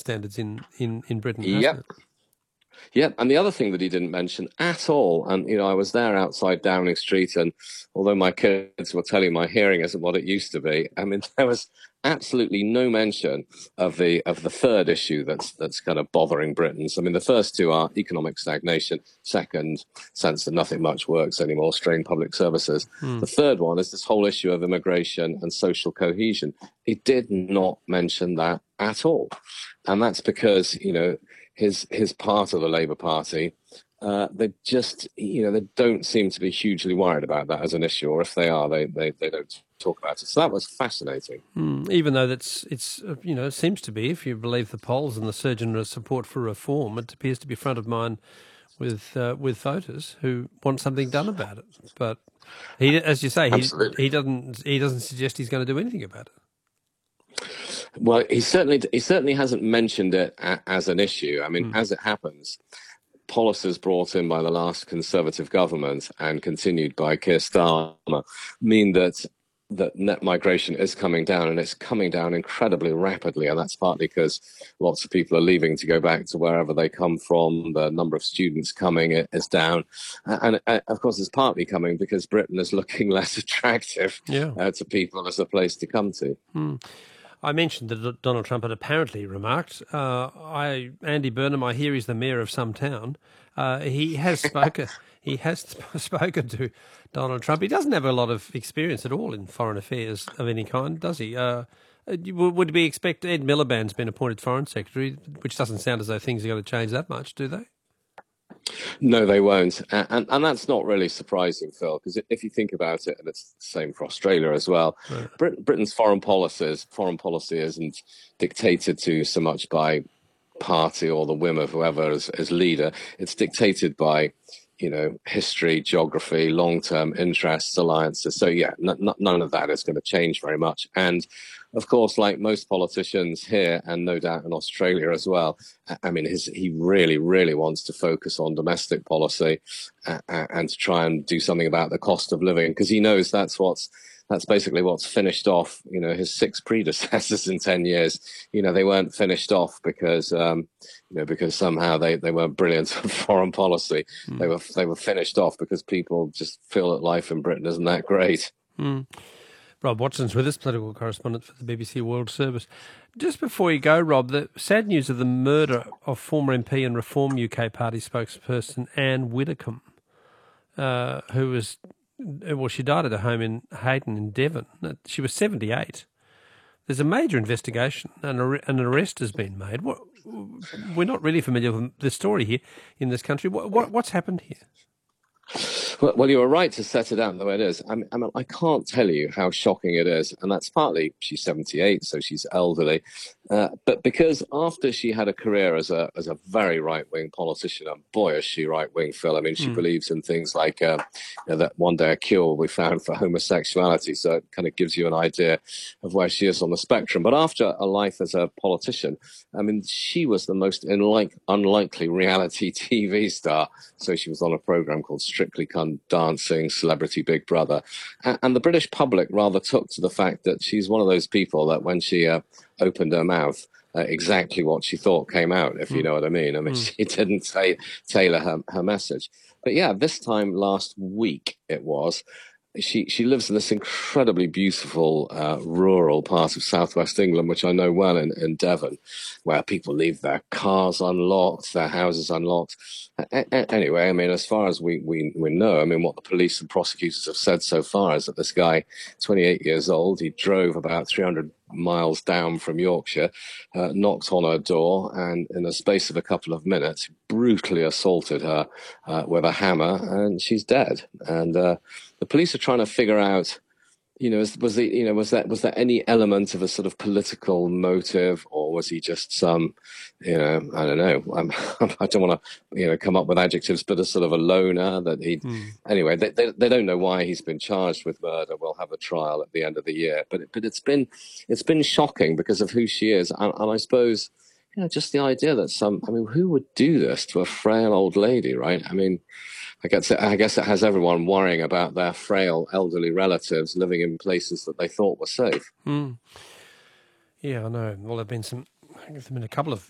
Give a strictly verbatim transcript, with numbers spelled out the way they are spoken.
standards in, in, in Britain, hasn't Yep. it? Yeah, and the other thing that he didn't mention at all, and you know, I was there outside Downing Street, and although my kids were telling my hearing isn't what it used to be, I mean, there was absolutely no mention of the of the third issue that's that's kind of bothering Britons. I mean, the first two are economic stagnation. Second, sense that nothing much works anymore, strained public services. Hmm. The third one is this whole issue of immigration and social cohesion. He did not mention that at all, and that's because you know. His his part of the Labour Party, uh, they just you know they don't seem to be hugely worried about that as an issue, or if they are, they they, they don't talk about it. So that was fascinating. Mm, even though that's it's uh, you know it seems to be, if you believe the polls and the surge in support for reform, it appears to be front of mind with uh, with voters who want something done about it. But he, as you say, he Absolutely. he doesn't he doesn't suggest he's going to do anything about it. Well, he certainly he certainly hasn't mentioned it a, as an issue. I mean, mm. as it happens, policies brought in by the last Conservative government and continued by Keir Starmer mean that that net migration is coming down, and it's coming down incredibly rapidly. And that's partly because lots of people are leaving to go back to wherever they come from. The number of students coming is down. And, and of course, it's partly coming because Britain is looking less attractive yeah. uh, to people as a place to come to. Mm. I mentioned that Donald Trump had apparently remarked, uh, I, Andy Burnham, I hear he's the mayor of some town. Uh, he has spoken he has spoken to Donald Trump. He doesn't have a lot of experience at all in foreign affairs of any kind, does he? Uh, would we expect Ed Miliband's been appointed foreign secretary, which doesn't sound as though things are going to change that much, do they? No, they won't. And, and that's not really surprising, Phil, because if you think about it, and it's the same for Australia as well, right. Brit- Britain's foreign policies, foreign policy isn't dictated to so much by party or the whim of whoever is, is leader. It's dictated by, you know, history, geography, long-term interests, alliances. So, yeah, n- n- none of that is going to change very much. And, of course, like most politicians here, and no doubt in Australia as well, I mean, his, he really, really wants to focus on domestic policy uh, and to try and do something about the cost of living, because he knows that's what's That's basically what's finished off, you know, his six predecessors in ten years. You know, they weren't finished off because, um, you know, because somehow they, they weren't brilliant at foreign policy. Mm. They were they were finished off because people just feel that life in Britain isn't that great. Mm. Rob Watson's with us, political correspondent for the B B C World Service. Just before you go, Rob, the sad news of the murder of former M P and Reform U K Party spokesperson Anne Widdecombe, uh, who was... Well, she died at her home in Hayden in Devon. She was seventy-eight. There's a major investigation and an arrest has been made. What, we're not really familiar with the story here in this country. What, what, what's happened here? Well, well, you were right to set it out the way it is. I mean, I mean, I can't tell you how shocking it is. And that's partly she's seventy-eight, so she's elderly. Uh, but because after she had a career as a as a very right-wing politician, and boy, is she right-wing, Phil. I mean, she mm. believes in things like uh, you know, that one day a cure will be found for homosexuality. So it kind of gives you an idea of where she is on the spectrum. But after a life as a politician, I mean, she was the most unlike, unlikely reality T V star. So she was on a program called Strictly Come Dancing, Celebrity Big Brother. And, and the British public rather took to the fact that she's one of those people that when she uh, opened her mouth, uh, exactly what she thought came out, if mm. you know what I mean. I mean, mm. she didn't say, tailor her, her message. But yeah, this time last week it was, She she lives in this incredibly beautiful uh, rural part of southwest England, which I know well, in, in Devon, where people leave their cars unlocked, their houses unlocked. A- a- anyway, I mean, as far as we, we, we know, I mean, what the police and prosecutors have said so far is that this guy, twenty-eight years old, he drove about three hundred miles down from Yorkshire, uh, knocked on her door, and in the space of a couple of minutes, brutally assaulted her uh, with a hammer, and she's dead. And uh, the police are trying to figure out, you know, was, was the, you know, was that was there any element of a sort of political motive, or was he just some, you know, I don't know, I'm, I don't want to, you know, come up with adjectives, but a sort of a loner that he. Mm. Anyway, they, they they don't know why he's been charged with murder. We'll have a trial at the end of the year, but it, but it's been it's been shocking because of who she is, and, and I suppose, you know, just the idea that some, I mean, who would do this to a frail old lady, right? I mean. I guess, it, I guess it has everyone worrying about their frail elderly relatives living in places that they thought were safe. Mm. Yeah, I know. Well, there have been some, I think there have been a couple of